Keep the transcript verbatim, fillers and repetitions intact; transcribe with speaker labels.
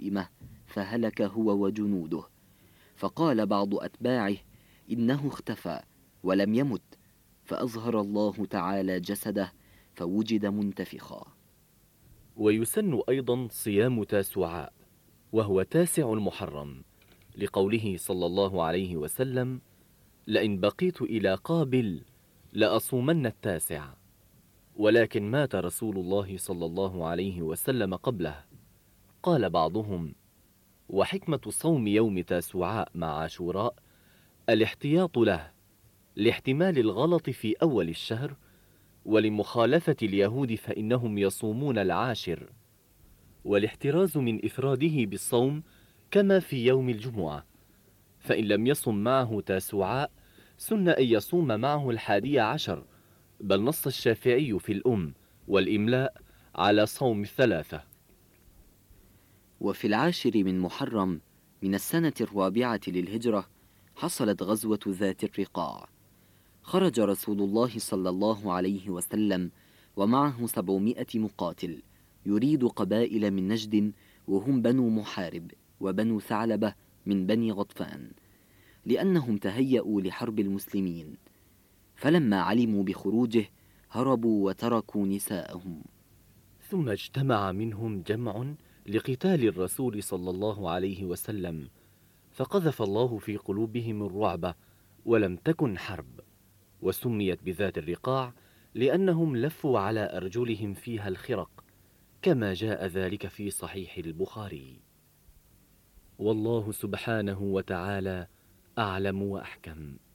Speaker 1: قائمة فهلك هو وجنوده. فقال بعض أتباعه إنه اختفى ولم يمت، فأظهر الله تعالى جسده فوجد منتفخا.
Speaker 2: ويسن أيضا صيام تاسوعاء وهو تاسع المحرم، لقوله صلى الله عليه وسلم: لئن بقيت إلى قابل لأصومن التاسع. ولكن مات رسول الله صلى الله عليه وسلم قبله. قال بعضهم: وحكمة صوم يوم تاسوعاء مع عاشوراء الاحتياط له، لاحتمال الغلط في أول الشهر، ولمخالفة اليهود فإنهم يصومون العاشر، والاحتراز من إفراده بالصوم كما في يوم الجمعة، فإن لم يصم معه تاسوعاء سن أن يصوم معه الحادي عشر، بل نص الشافعي في الأم والإملاء على صوم الثلاثة.
Speaker 1: وفي العاشر من محرم من السنة الرابعة للهجرة حصلت غزوة ذات الرقاع. خرج رسول الله صلى الله عليه وسلم ومعه سبعمائة مقاتل يريد قبائل من نجد، وهم بنو محارب وبنو ثعلبة من بني غطفان، لأنهم تهيأوا لحرب المسلمين. فلما علموا بخروجه هربوا وتركوا نساءهم.
Speaker 2: ثم اجتمع منهم جمع لقتال الرسول صلى الله عليه وسلم، فقذف الله في قلوبهم الرعب، ولم تكن حرب، وسميت بذات الرقاع لأنهم لفوا على أرجلهم فيها الخرق، كما جاء ذلك في صحيح البخاري. والله سبحانه وتعالى أعلم وأحكم.